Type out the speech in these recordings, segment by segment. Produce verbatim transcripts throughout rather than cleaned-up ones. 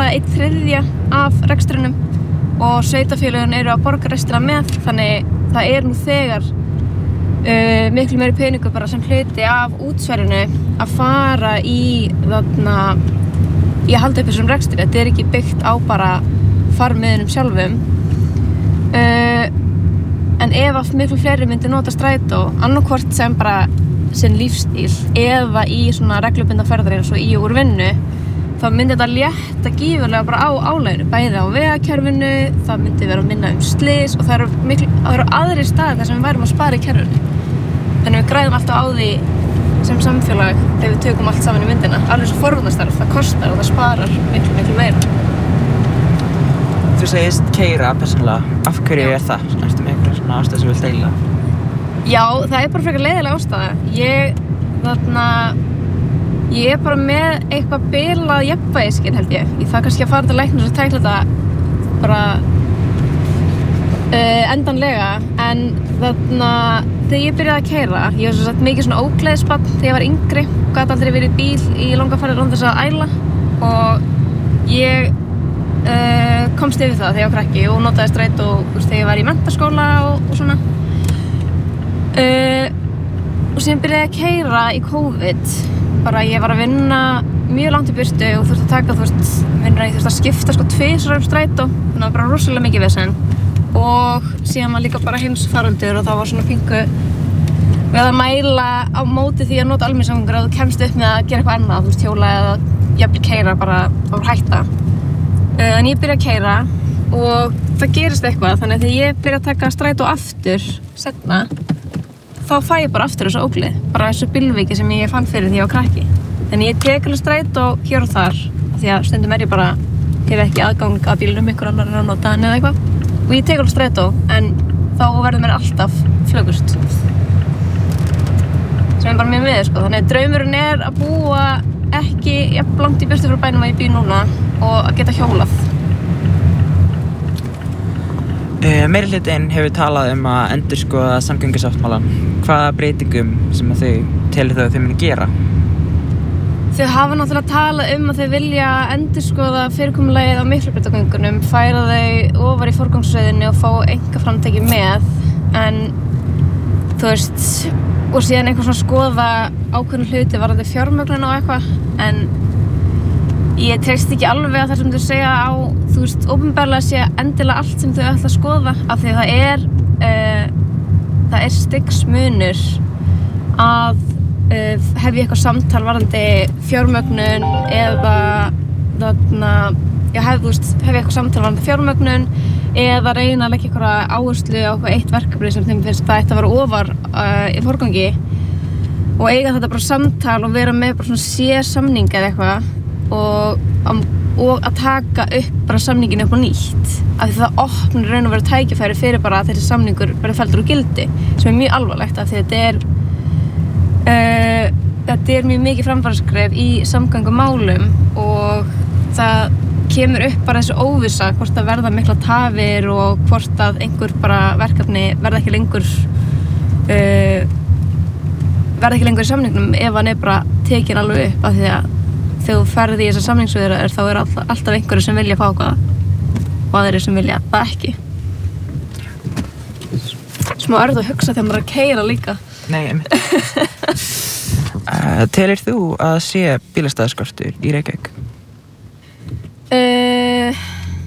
einn þriðja af rekstrinum og sveitarfélögin eru að borga restina með, þannig það er nú þegar uh, miklu meiri peningur bara sem hluti af útsverinu að fara í þarna í að halda upp þessum rekstri. Þetta er ekki byggt á bara farmiðunum sjálfum. Uh, en ef að miklu fleiri myndi nota strætó, annarkvort sem bara sinn lífstíl eða í svona reglubundna ferðir eins og í og úr vinnu, þá myndi þetta létta gífurlega bara á álaginu, bæði á vegakerfinu, það myndi vera minna um slys og það eru, miklu, það eru aðri staðir þar sem við værum að spara í kerfinu. Þannig við græðum alltaf á því sem samfélag ef við tökum allt saman í myndina. Alveg svo forvarnastarf, það kostar og það sparar miklu, miklu meira. Þú segist keyra persónulega, af hverju er það? Ertu með einhverja svona ástæðu sem þú vilt deila? Já, það er bara frekar leiðileg ástæða. Ég, þarna, ég er bara með eitthvað bilað jafnvægisskyn held ég. Ég þarf kannski að fara til læknis og tækla þetta bara uh, endanlega. En þarna, þegar ég byrjaði að keyra, ég var svo sagt mikið svona ógleðisbarn þegar ég var yngri. Gat aldrei verið í bíl í langa ferðir án þess að æla. Og ég uh, komst yfir það þegar ég var krakki og notaði strætó þegar ég var í menntaskóla og, og svona. Uh, og síðan byrjaði ég að keyra í COVID. Bara ég var að vinna mjög langt í burtu og þurfti að taka, þú veist, vinnur að ég þurfti að skipta sko tvisvar um strætó. Þannig að það var bara rosalega mikið vesen. Og síðan var líka bara heimsfaraldur og það var svona pingu við að mæla á móti því að nota almenningssamgöngur að þú kemst upp með að gera eitthvað annað, þú veist, hjóla eða jafnvel keyra bara á hætta. Uh, en ég byrjaði að keyra og það gerist eitthvað, þannig að þegar ég byrjaði að taka strætó aftur seinna, þá fæ ég bara aftur þessu ógleði, bara þessu bílveiki sem ég fann fyrir því ég var krakki. Þannig ég tek alveg strætó hér og þar, því að stundum er ég bara, hef ekki aðgang að bílnum ykkur annar en að nota hann eða eitthvað. Og ég tek alveg strætó, en þá verður mér alltaf flögust. Sem er bara mjög miður, sko. Þannig að draumurinn er að búa ekki jafn langt í burtu frá bænum að ég bý núna og að geta hjólað. Uh, Meirihlutinn hefur talað um að endurskoða samgöngusáttmálann. Hvaða breytingum sem þau telur þau að þau muni gera? Þau hafa náttúrulega talað um að þau vilja endurskoða fyrirkomulagið á Miklubrautargöngunum, færa þau ofar í forgangsröðinni og fá einkaframtæki með, en þú veist, og síðan eitthvað svona skoða ákveðna hluti varðandi fjármögnun og eitthvað, en ég treysti ekki alveg að það sem þau segja á, þú veist, opinberlega sé endilega allt sem þau ætla að skoða, af því að það er, uh, það er stigsmunur að uh, hef ég eitthvað samtal varðandi fjármögnun eða þarna, já, hef, þú veist, hef ég eitthvað samtal varðandi fjármögnun eða reyna að leggja eitthvað áherslu á eitthvað eitt verkefni sem þeim finnst það ætti að vera ofar uh, í forgangi og eiga þetta bara samtal og vera með bara svona sérsamning eða eitthvað og, og að taka upp bara samningin upp á nýtt af því það opnar raun og veru tækifæri fyrir bara að þessi samningur verði felldur úr gildi sem er mjög alvarlegt af því þetta er uh, þetta er mjög mikið framfaraskref í samgöngumálum og það kemur upp bara þessu óvissa hvort að verða mikla tafir og hvort að einhver bara verkefni verða ekki lengur uh, verða ekki lengur í samningnum ef hann er bara tekin alveg upp af því að þegar þú ferði í þessar samningsviðræður þá er alltaf, alltaf einhverju sem vilja fá hvað og aðrir sem vilja það ekki. Smá örð að hugsa þegar maður er að keyra líka. Nei, einmitt. uh, Telur þú að sé bílastæðaskortur í Reykjavík? Uh,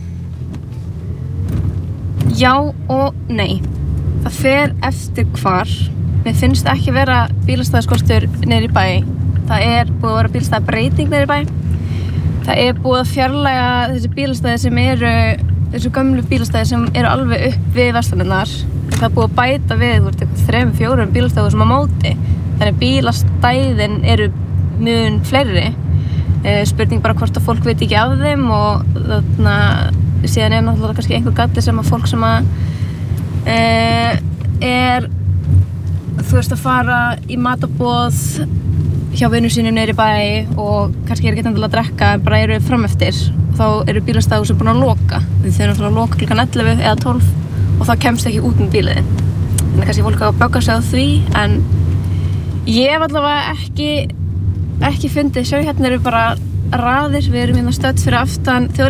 já og nei. Það fer eftir hvar. Mér finnst ekki vera bílastæðaskortur niður í bæ. Það er búið að vera bílastæðabreyting niður í bæ. Það er búið að fjarlæga þessi bílastæði sem eru, þessu gömlu bílastæði sem eru alveg upp við verslanirnar. Það er búið að bæta við, þú veist, eitthvað þrem, fjórum bílastæðum sem á móti. Þannig bílastæðin eru mun fleiri. Eh, spurning bara hvort að fólk veit ekki af þeim og þarna síðan er náttúrulega kannski einhver galli sem að fólk sem að eh, er, þú veist, að fara í matarboð hjá vinum sínum niður í bæ og kannski er ekki endilega að drekka en bara eru frameftir og þá eru bílastæður sem búin að loka því þau eru náttúrulega að loka klukkan ellefu eða tólf og þá kemst ekki út með bíliðin þannig kannski fólk að bögga sig á því en ég hef allavega ekki ekki fundið, sjá hérna eru bara raðir við erum hérna stödd fyrir aftan